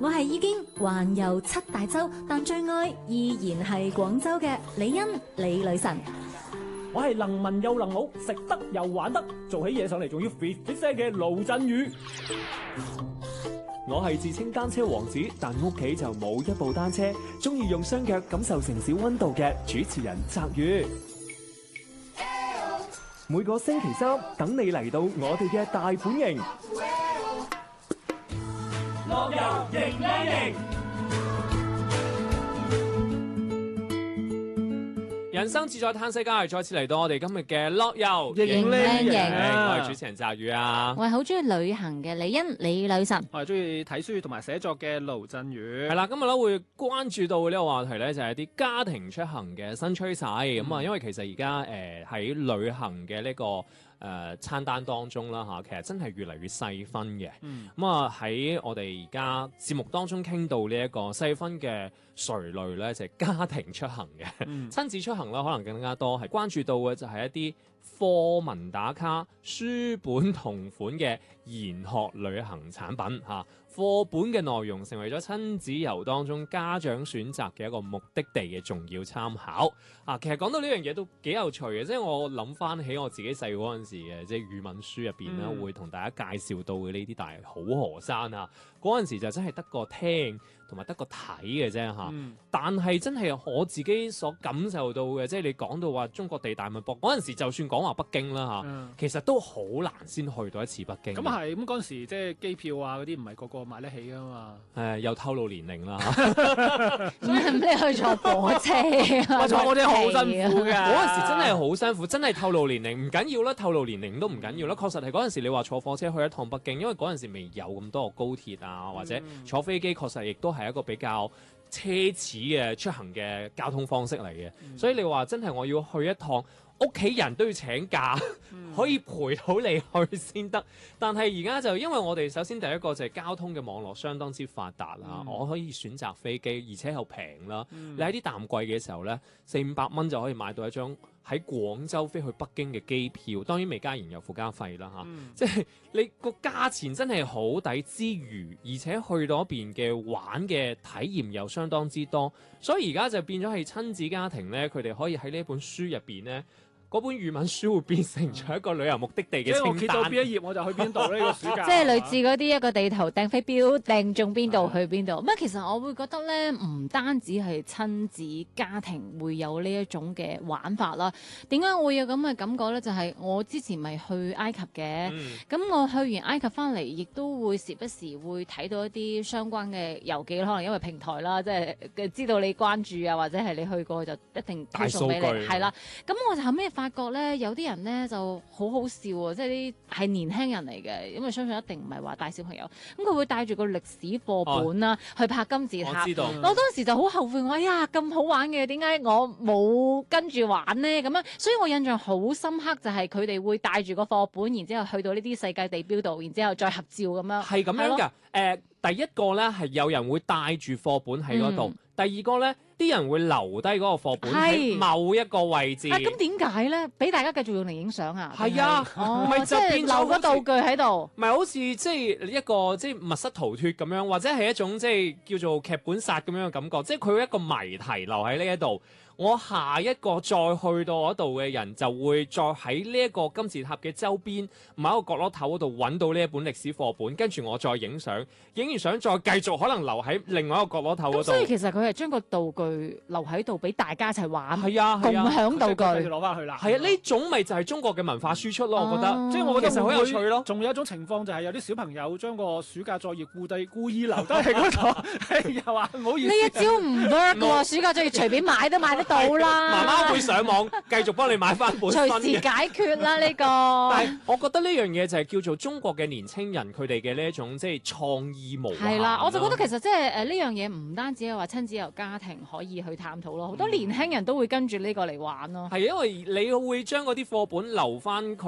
我係已經環遊7大洲，但最愛依然係廣州嘅李欣李女神。 我係能文又能武，食得又玩得，做起嘢上嚟仲要 fit 聲嘅盧振宇。 我係自稱單車王子，但屋企就冇一部單車，中意用雙腳感受城市溫度嘅主持人澤宇。每個星期三等你嚟到我哋嘅大本營， 樂遊迎靚營。 人生自在嘆世界，再次嚟到我哋今日嘅樂遊迎靚營。 我係主持人澤宇啊， 我係好中意旅行嘅李欣李女神。 我係中意睇書同埋寫作嘅盧振宇。 係啦，今日咧會關注到呢個話題咧，就係啲家庭出行嘅新趨勢。咁啊，因為其實而家喺旅行嘅呢個餐單當中啦嚇，其實真係越嚟越細分嘅。咁啊喺我哋而家節目當中傾到呢一個細分嘅垂類咧，就係家庭出行嘅。親子出行啦，可能更加多係關注到嘅就係一啲課文打卡、書本同款嘅研學旅行產品嚇。課本嘅內容成為咗親子遊當中家長選擇嘅一個目的地嘅重要參考啊！其實講到呢樣嘢都幾有趣嘅，即係我諗翻起我自己細個嗰陣時嘅，即係語文書入邊咧會同大家介紹到嘅呢啲大好河山啊，嗰陣時就真係得個聽同埋得個睇嘅啫嚇。但係真係我自己所感受到嘅，即係你講到話中國地大物博嗰陣時，就算講話北京啦嚇，其實都好難先去到一次北京。 咁啊係，咁嗰陣時即係機票啊嗰啲唔係個個買得起噶嘛。 又透露年齡啦咁你去坐火車啊？ 坐火車好辛苦㗎。 嗰陣時真係好辛苦，真係透露年齡唔緊要啦，透露年齡都唔緊要啦。確實係嗰陣時你話坐火車去一趟北京，因為嗰陣時未有咁多個高鐵啊，或者坐飛機，確實亦都係一個比較奢侈嘅出行嘅交通方式嚟嘅。所以你話真係我要去一趟，屋企人都要請假，可以陪到你去先得。但係而家就因為我哋首先第一個就係交通嘅網絡相當之發達啦，我可以選擇飛機，而且又平啦。你喺啲淡季嘅時候呢，400-500蚊就可以買到一張喺廣州飛去北京嘅機票，當然未加燃油附加費啦嚇。即係你個價錢真係好抵之餘，而且去到嗰邊嘅玩嘅體驗又相當之多，所以而家就變咗係親子家庭呢，佢哋可以喺呢一本書入邊呢。嗰本語文書會變成咗一個旅遊目的地嘅清單。 即係我揭到邊一頁我就去邊度呢個暑假。 即係類似嗰啲一個地圖掟飛鏢掟中邊度去邊度。咁其實我會覺得咧，唔單止係親子家庭會有呢一種嘅玩法啦。點解我會有咁嘅感覺咧？就係我之前咪去埃及嘅，咁我去完埃及翻嚟，亦都會時不時會睇到一啲相關嘅遊記，可能因為平台啦，即係知道你關注啊，或者係你去過就一定推送俾你，係啦。咁我就後尾發覺咧，有啲人咧就好好笑喎，即係啲係年輕人嚟嘅，因為相信一定唔係話大小朋友。咁佢會帶住個歷史課本啦，去拍金字塔。 我知道。 我當時就好後悔，哎呀咁好玩嘅，點解我冇跟住玩呢？咁樣，所以我印象好深刻，就係佢哋會帶住個課本，然之後去到呢啲世界地標度，然之後再合照咁樣。 係咁樣㗎。第一個咧係有人會帶住課本喺嗰度，第二個咧啲人會留低嗰個課本喺某一個位置。 咁點解咧？俾大家繼續用嚟影相啊？ 係啊，唔係就變留個道具喺度， 唔係好似即係一個即係密室逃脫咁樣，或者係一種即係叫做劇本殺咁樣嘅感覺，即係佢一個謎題留喺呢一度。我下一個再去到嗰度嘅人就會再喺呢一個金字塔嘅周邊某一個角落頭嗰度揾到呢一本歷史課本，跟住我再影相，影完相再繼續可能留喺另外一個角落頭嗰度。 所以其實佢係將個道具留喺度俾大家一齊玩， 係啊， 共享道具， 攞翻去啦。 係啊，呢種咪就係中國嘅文化輸出咯，我覺得。 即係我覺得其實好有趣咯。 仲有一種情況就係有啲小朋友將個暑假作業故意留低喺嗰度，又話唔好意思。 呢一招唔 work 喎，暑假作業隨便買都買得到啦。 媽媽會上網繼續幫你買翻本新嘅。 隨時解決啦呢個。 但係我覺得呢樣嘢就係叫做中國嘅年青人佢哋嘅呢一種即係創意無限。 係啦，我就覺得其實即係呢樣嘢唔單止係話親子遊家庭可以去探討咯，好多年輕人都會跟住呢個嚟玩咯。 係因為你會將嗰啲課本留翻佢。